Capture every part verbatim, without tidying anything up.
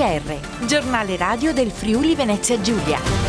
R, giornale radio del Friuli Venezia Giulia.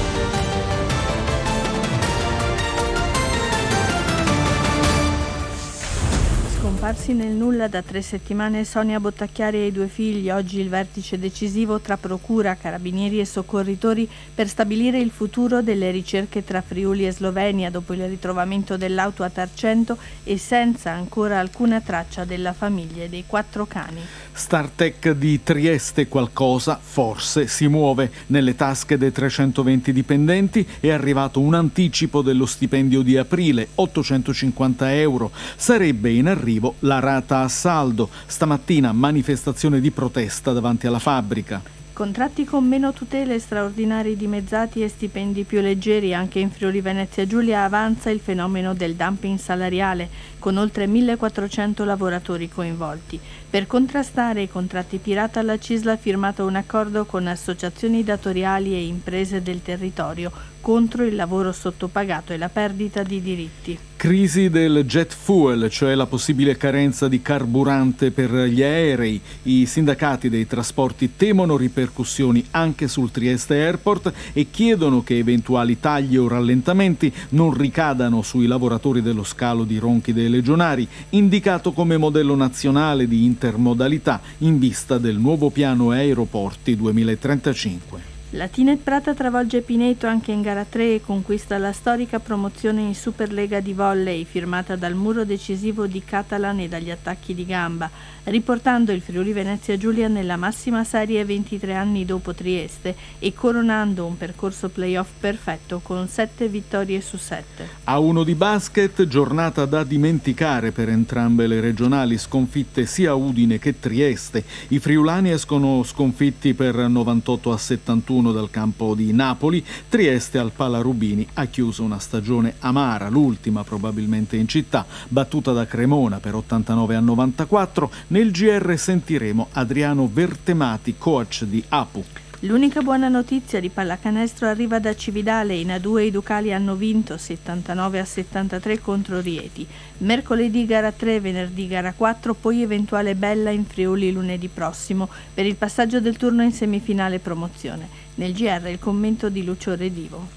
Scomparsi nel nulla da tre settimane Sonia Bottacchiari e i due figli, oggi il vertice decisivo tra procura, carabinieri e soccorritori per stabilire il futuro delle ricerche tra Friuli e Slovenia dopo il ritrovamento dell'auto a Tarcento e senza ancora alcuna traccia della famiglia e dei quattro cani. Startech di Trieste qualcosa, forse, si muove. Nelle tasche dei trecentoventi dipendenti è arrivato un anticipo dello stipendio di aprile, ottocentocinquanta euro. Sarebbe in arrivo la rata a saldo. Stamattina manifestazione di protesta davanti alla fabbrica. Contratti con meno tutele, straordinari dimezzati e stipendi più leggeri. Anche in Friuli Venezia Giulia avanza il fenomeno del dumping salariale, con oltre millequattrocento lavoratori coinvolti. Per contrastare i contratti pirata, la C I S L ha firmato un accordo con associazioni datoriali e imprese del territorio contro il lavoro sottopagato e la perdita di diritti. Crisi del jet fuel, cioè la possibile carenza di carburante per gli aerei. I sindacati dei trasporti temono ripercussioni anche sul Trieste Airport e chiedono che eventuali tagli o rallentamenti non ricadano sui lavoratori dello scalo di Ronchi dei Legionari, indicato come modello nazionale di intermodalità in vista del nuovo piano aeroporti duemilatrentacinque. La Tinet Prata travolge Pineto anche in gara tre e conquista la storica promozione in Superlega di volley, firmata dal muro decisivo di Catalan e dagli attacchi di gamba, riportando il Friuli Venezia Giulia nella massima serie ventitré anni dopo Trieste e coronando un percorso playoff perfetto con sette vittorie su sette. A uno di basket, giornata da dimenticare per entrambe le regionali, sconfitte sia Udine che Trieste. I friulani escono sconfitti per novantotto a settantuno dal campo di Napoli. Trieste al Pala Rubini ha chiuso una stagione amara, l'ultima probabilmente in città, battuta da Cremona per ottantanove a novantaquattro. Nel G R sentiremo Adriano Vertemati, coach di Apu. L'unica buona notizia di pallacanestro arriva da Cividale. In A due i Ducali hanno vinto settantanove a settantatré contro Rieti. Mercoledì gara tre, venerdì gara quattro, poi eventuale bella in Friuli lunedì prossimo per il passaggio del turno in semifinale promozione. Nel G R il commento di Lucio Redivo.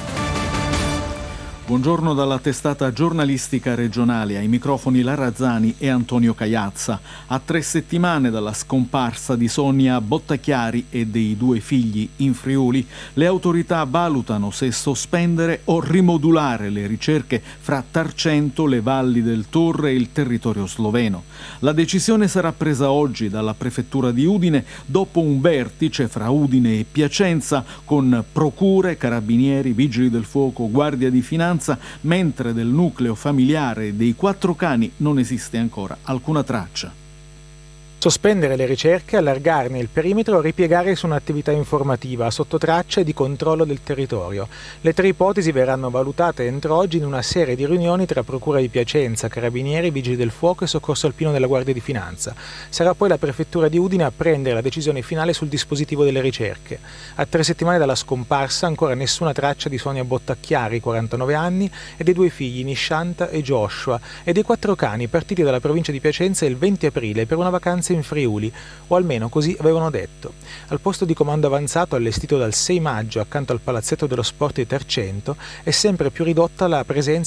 Buongiorno dalla testata giornalistica regionale, ai microfoni Lara Zani e Antonio Caiazza. A tre settimane dalla scomparsa di Sonia Bottacchiari e dei due figli in Friuli, le autorità valutano se sospendere o rimodulare le ricerche fra Tarcento, le valli del Torre e il territorio sloveno. La decisione sarà presa oggi dalla prefettura di Udine dopo un vertice fra Udine e Piacenza con procure, carabinieri, vigili del fuoco, guardia di finanza, mentre del nucleo familiare dei quattro cani non esiste ancora alcuna traccia. Sospendere le ricerche, allargarne il perimetro, ripiegare su un'attività informativa sotto traccia e di controllo del territorio. Le tre ipotesi verranno valutate entro oggi in una serie di riunioni tra Procura di Piacenza, Carabinieri, Vigili del Fuoco e Soccorso Alpino della Guardia di Finanza. Sarà poi la Prefettura di Udine a prendere la decisione finale sul dispositivo delle ricerche. A tre settimane dalla scomparsa ancora nessuna traccia di Sonia Bottacchiari, quarantanove anni, e dei due figli Nishanta e Joshua, e dei quattro cani partiti dalla provincia di Piacenza il venti aprile per una vacanza in Friuli, o almeno così avevano detto. Al posto di comando avanzato allestito dal sei maggio accanto al palazzetto dello sport di Tarcento è sempre più ridotta la presenza